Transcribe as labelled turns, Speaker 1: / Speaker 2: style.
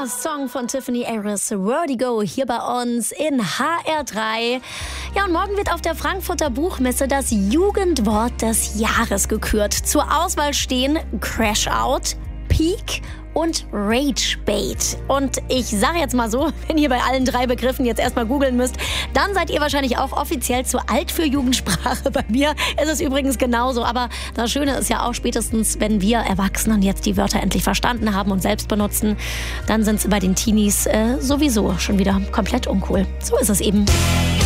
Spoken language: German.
Speaker 1: Song von Tiffany Harris, Vertigo, hier bei uns in HR3. Ja, und morgen wird auf der Frankfurter Buchmesse das Jugendwort des Jahres gekürt. Zur Auswahl stehen Crash Out, Peak und Rage Bait. Und ich sage jetzt mal so, wenn ihr bei allen drei Begriffen jetzt erstmal googeln müsst, dann seid ihr wahrscheinlich auch offiziell zu alt für Jugendsprache. Bei mir ist es übrigens genauso. Aber das Schöne ist ja auch, spätestens wenn wir Erwachsenen jetzt die Wörter endlich verstanden haben und selbst benutzen, dann sind sie bei den Teenies sowieso schon wieder komplett uncool. So ist es eben.